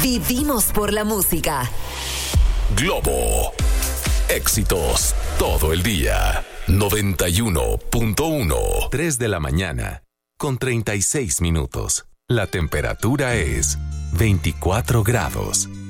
Vivimos por la música. Globo. Éxitos todo el día. 91.1. 3 de la mañana con 36 minutos. La temperatura es 24 grados.